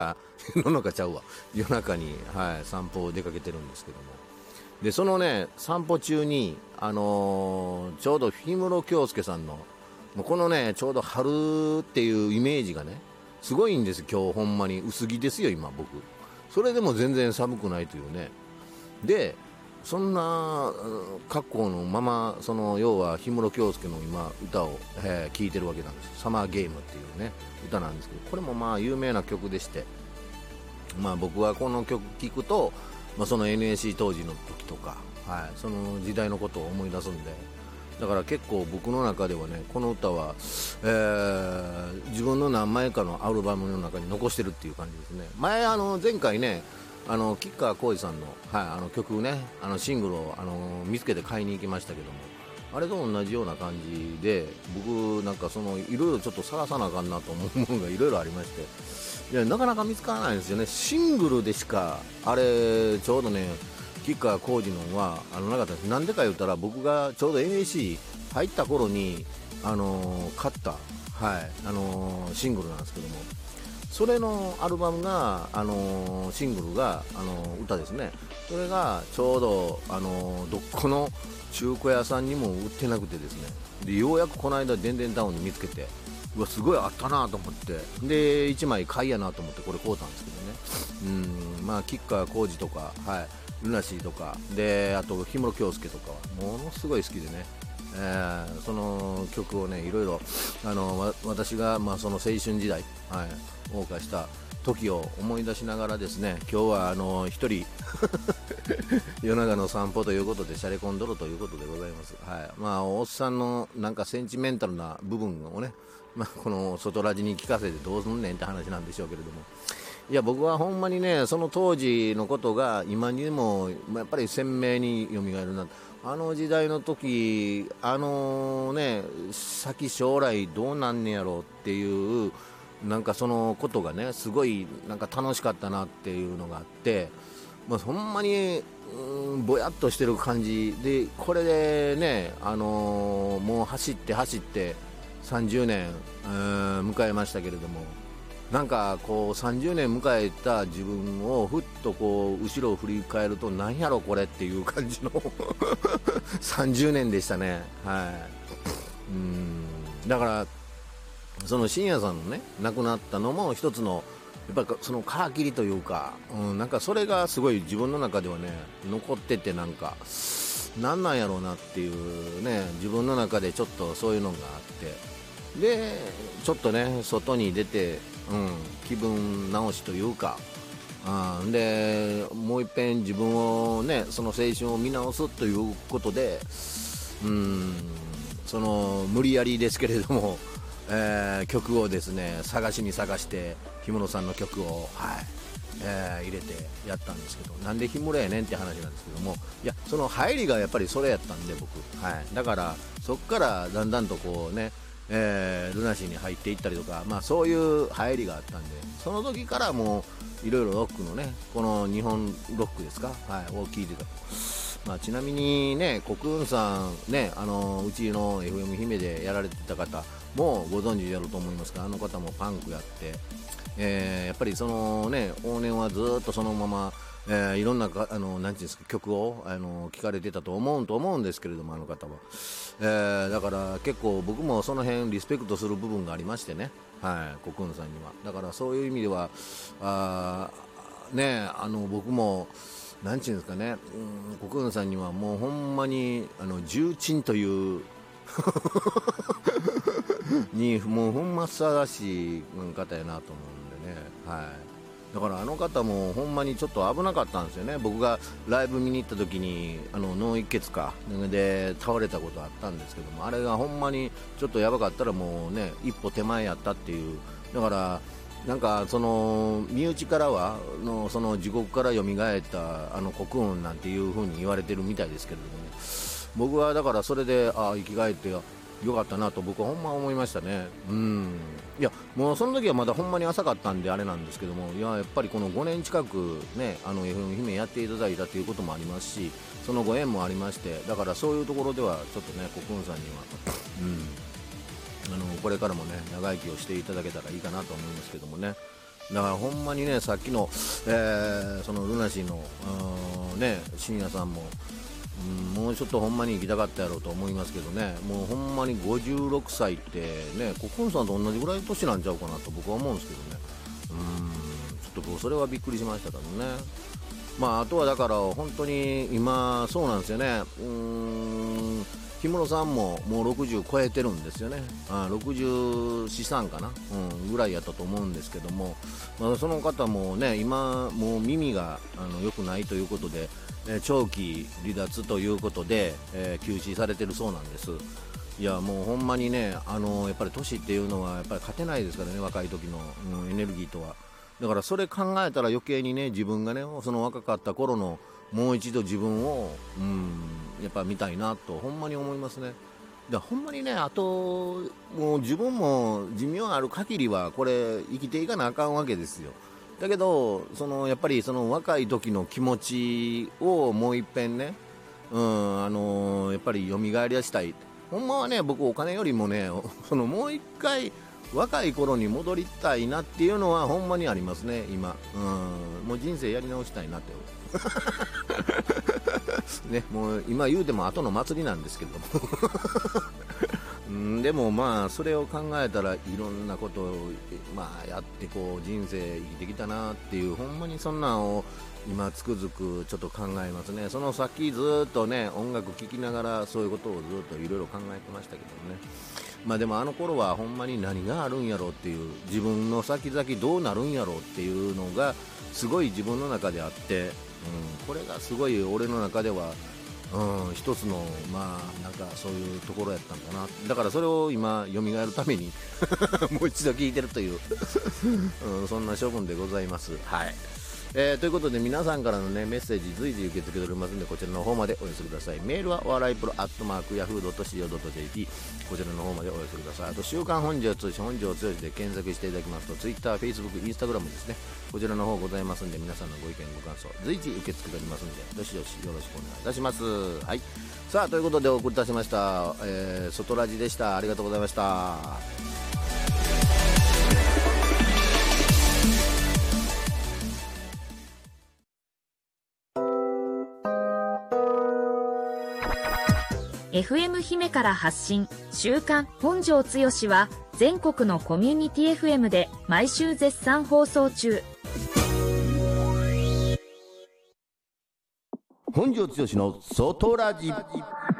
夜中ちゃうわ、夜中に、散歩を出かけてるんですけども、でそのね散歩中に、ちょうど氷室京介さんのもうこのねちょうど春っていうイメージがねすごいんです。今日ほんまに薄着ですよ今僕。それでも全然寒くないというね。でそんな格好のままその要は氷室京介の今歌を、聴いてるわけなんです。サマーゲームっていうね歌なんですけど、これもまあ有名な曲でして、まあ僕はこの曲聴くと、その NSC 当時の時とか、その時代のことを思い出すんで、だから結構僕の中ではねこの歌は、自分の何枚かのアルバムの中に残してるっていう感じですね。前前回ね吉川晃司さんの、曲ねシングルを見つけて買いに行きましたけども、あれと同じような感じで僕なんかそのいろいろちょっと探さなあかんなと思うものがいろいろありまして、いやなかなか見つからないんですよね。シングルでしかあれちょうどね吉川晃司のはなかったです。なんでか言ったら僕がちょうど NSC 入った頃に買った、シングルなんですけども、それのアルバムが、シングルが、歌ですね。それがちょうど、どこの中古屋さんにも売ってなくてですね、でようやくこの間デンデンタウンで見つけて、うわすごいあったなと思って、で1枚買いやなと思ってこれ買うたんですけどね。吉川晃司とか、ルナシーとかで、あと氷室京介とかはものすごい好きでね、その曲をねいろいろ私が、その青春時代、謳歌した時を思い出しながらですね、今日は一人夜中の散歩ということでシャレコンドロということでございます。おっさんのなんかセンチメンタルな部分をね、この外ラジに聞かせてどうすんねんって話なんでしょうけれども、いや僕はほんまにねその当時のことが今にもやっぱり鮮明に蘇るな。あの時代の時先将来どうなんねやろうっていうなんかそのことがねすごいなんか楽しかったなっていうのがあって、ほんまにぼやっとしてる感じで、これでねもう走って30年迎えましたけれども、なんかこう30年迎えた自分をふっとこう後ろを振り返るとなんやろこれっていう感じの30年でしたね。だからその深夜さんのね亡くなったのも一つのやっぱりその皮切りというか、なんかそれがすごい自分の中ではね残ってて、なんかなんなんやろうなっていうね、自分の中でちょっとそういうのがあって、でちょっとね外に出て、気分直しというか、でもう一遍自分をねその青春を見直すということで、その無理やりですけれども、曲をですね探して氷室さんの曲を、入れてやったんですけど、なんで氷室やねんって話なんですけども、いやその入りがやっぱりそれやったんで僕、だからそっからだんだんとこうね、ルナシーに入っていったりとか、そういう入りがあったんで、その時からもういろいろロックのねこの日本ロックですか、を聴いてた。ちなみにねコクーンさんねうちの FM 姫でやられてた方もご存知やろうと思いますが、あの方もパンクやって、やっぱりそのね往年はずっとそのまま、いろんななんていうんですか曲を聴かれてたと思うんですけれども、あの方は、だから結構僕もその辺リスペクトする部分がありましてね、コクーンさんには。だからそういう意味では僕もなんちゅうんですかね、コクーンさんにはもうほんまに重鎮というにもうほんまふさわしい方やなと思うんでね、だからあの方もほんまにちょっと危なかったんですよね。僕がライブ見に行った時に脳一血かで倒れたことあったんですけども、あれがほんまにちょっとやばかったらもうね一歩手前やったっていう。だからなんかその身内からはその地獄から蘇ったコクーンなんていう風に言われてるみたいですけれどもね、僕はだからそれで生き返ってよかったなと僕はほんま思いましたね。いやもうその時はまだほんまに浅かったんであれなんですけども、やっぱりこの5年近くねFM 姫やっていただいたということもありますし、そのご縁もありまして、だからそういうところではちょっとねコクーンさんにはこれからもね長生きをしていただけたらいいかなと思いますけどもね。 だからほんまにね、さっきの、そのルナシーのね、深夜さんも、もうちょっとほんまに行きたかったやろうと思いますけどね、もうほんまに56歳ってね、コックンさんと同じぐらいの年なんちゃうかなと僕は思うんですけどね。ちょっとそれはびっくりしましたけどね。まあ、あとはだから本当に今そうなんですよね。氷室さんももう60超えてるんですよね。64、3かな、ぐらいやったと思うんですけども、その方もね、今もう耳が良くないということで、長期離脱ということで、休止されてるそうなんです。いやもうほんまにね、やっぱり年っていうのはやっぱり勝てないですからね、若い時の、エネルギーとは。だからそれ考えたら余計にね、自分がね、その若かった頃のもう一度自分を、やっぱ見たいなとほんまに思いますね。だほんまにね、あともう自分も寿命ある限りはこれ生きていかなあかんわけですよ。だけどやっぱりその若い時の気持ちをもう一遍ね、やっぱり蘇らしたい。ほんまはね、僕お金よりもね、もう一回若い頃に戻りたいなっていうのはほんまにありますね、今。もう人生やり直したいなってね、もう今言うても後の祭りなんですけどもでもまあそれを考えたらいろんなことを、やってこう人生生きてきたなっていう、ほんまにそんなんを今つくづくちょっと考えますね。その先ずっとね、音楽聴きながらそういうことをずっといろいろ考えてましたけどね。でもあの頃はほんまに何があるんやろうっていう、自分の先々どうなるんやろうっていうのがすごい自分の中であって、これがすごい俺の中では、一つのなんかそういうところやったんだな。だからそれを今蘇るためにもう一度聴いてるというそんな処分でございます。はい。ということで皆さんからの、ね、メッセージ随時受け付けておりますので、こちらの方までお寄せください。メールはお笑いプロ@yahoo.co.jp、 こちらの方までお寄せください。あと週刊本庄剛志、本庄剛志で検索していただきますと Twitter、Facebook、Instagram ですね、こちらの方ございますので、皆さんのご意見ご感想随時受け付けておりますので、どしどしよろしくお願いいたします。はい、さあということでお送りいたしました、外ラジでした。ありがとうございました。 FM 姫から発信、週刊本庄剛志は全国のコミュニティ FM で毎週絶賛放送中。 本庄剛志の外ラジ。